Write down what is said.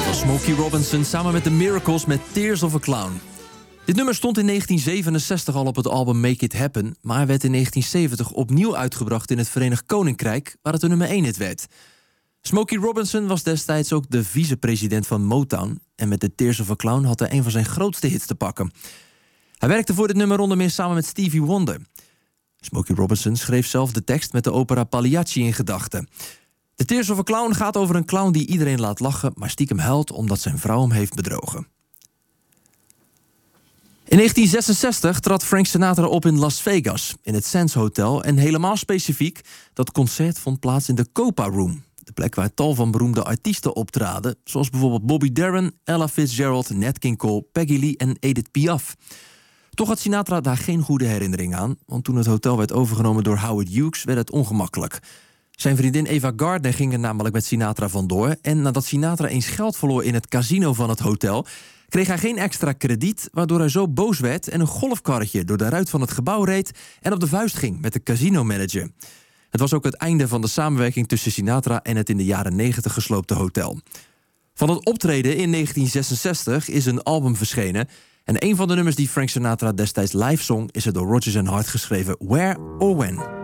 Smokey Robinson samen met The Miracles met Tears of a Clown. Dit nummer stond in 1967 al op het album Make It Happen, maar werd in 1970 opnieuw uitgebracht in het Verenigd Koninkrijk, waar het een nummer 1 hit werd. Smokey Robinson was destijds ook de vicepresident van Motown en met The Tears of a Clown had hij een van zijn grootste hits te pakken. Hij werkte voor dit nummer onder meer samen met Stevie Wonder. Smokey Robinson schreef zelf de tekst met de opera Pagliacci in gedachten. The Tears of a Clown gaat over een clown die iedereen laat lachen, maar stiekem huilt omdat zijn vrouw hem heeft bedrogen. In 1966 trad Frank Sinatra op in Las Vegas, in het Sands Hotel. En helemaal specifiek, dat concert vond plaats in de Copa Room. De plek waar tal van beroemde artiesten optraden, zoals bijvoorbeeld Bobby Darin, Ella Fitzgerald, Nat King Cole, Peggy Lee en Edith Piaf. Toch had Sinatra daar geen goede herinnering aan, want toen het hotel werd overgenomen door Howard Hughes werd het ongemakkelijk. Zijn vriendin Ava Gardner ging er namelijk met Sinatra vandoor. En nadat Sinatra eens geld verloor in het casino van het hotel, kreeg hij geen extra krediet, waardoor hij zo boos werd en een golfkarretje door de ruit van het gebouw reed en op de vuist ging met de casinomanager. Het was ook het einde van de samenwerking tussen Sinatra en het in de jaren 90 gesloopte hotel. Van het optreden in 1966 is een album verschenen en een van de nummers die Frank Sinatra destijds live zong is het door Rodgers & Hart geschreven Where or When.